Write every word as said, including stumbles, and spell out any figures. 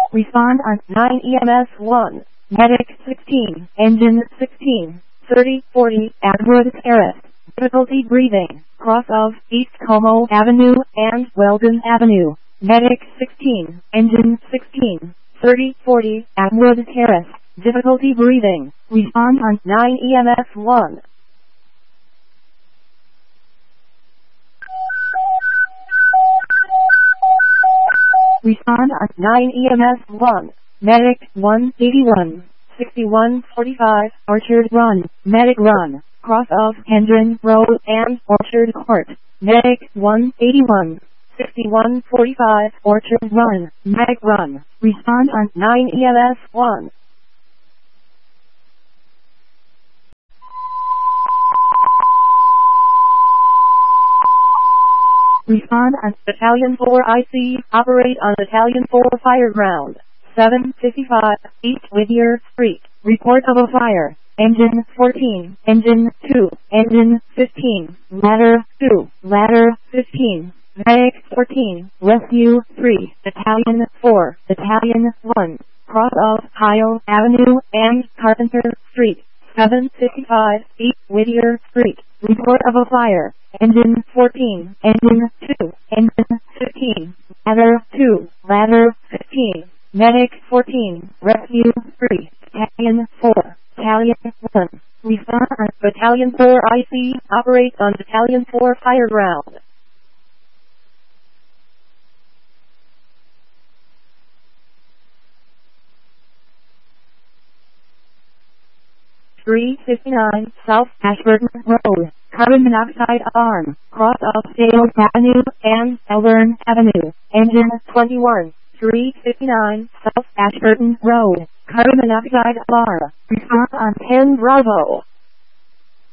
Respond on nine E M S one. Medic sixteen. Engine sixteen. thirty forty. Atwood Terrace. Difficulty breathing. Cross of East Como Avenue and Weldon Avenue. Medic sixteen. Engine sixteen. thirty forty. Atwood Terrace. Difficulty breathing. Respond on nine E M S one. Respond on nine E M S one. Medic one eighty-one. sixty-one forty-five. Orchard Run. Medic Run. Cross of Hendron Road and Orchard Court. Medic one eighty-one. sixty-one forty-five. Orchard Run. Medic Run. Respond on nine E M S one. Respond on Battalion four I C. Operate on Battalion four Fire Ground. seven fifty-five East Whittier Street. Report of a fire. Engine fourteen. Engine two. Engine fifteen. Ladder two. Ladder fifteen. Medic fourteen. Rescue three. Battalion four. Battalion one. Cross of Kyle Avenue and Carpenter Street. seven fifty-five East Whittier Street. Report of a fire. Engine fourteen. Engine two. Engine fifteen. Ladder two. Ladder fifteen. Medic fourteen. Rescue three. Battalion four. Battalion one. Respond on Battalion four I C. Operate on Battalion four Fire Ground. three fifty-nine South Ashburton Road. Carbon monoxide alarm. Cross of Sales Avenue and Elburn Avenue. Engine twenty-one. three fifty-nine South Ashburton Road. Carbon monoxide alarm. Respond on ten Bravo.